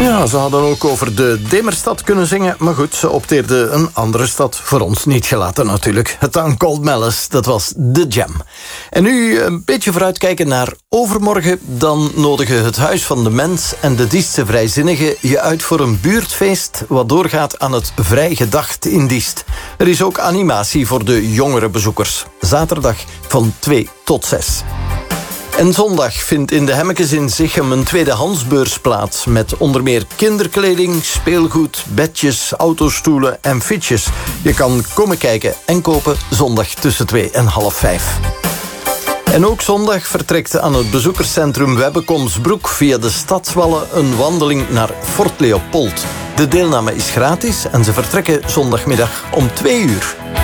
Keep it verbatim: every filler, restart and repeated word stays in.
Ja, ze hadden ook over de Demerstad kunnen zingen, maar goed, ze opteerden een andere stad. Voor ons niet gelaten natuurlijk. Het Town Called Malice, dat was The Jam. En nu een beetje vooruitkijken naar overmorgen. Dan nodigen het Huis van de Mens en de Diestse Vrijzinnigen je uit voor een buurtfeest wat doorgaat aan het Vrij Gedacht in Diest. Er is ook animatie voor de jongere bezoekers. Zaterdag van twee tot zes. En zondag vindt in de Hemmekes in Zichem een tweedehandsbeurs plaats met onder meer kinderkleding, speelgoed, bedjes, autostoelen en fietsjes. Je kan komen kijken en kopen zondag tussen twee en half vijf. En ook zondag vertrekt aan het bezoekerscentrum Webbekomsbroek via de Stadswallen een wandeling naar Fort Leopold. De deelname is gratis en ze vertrekken zondagmiddag om twee uur.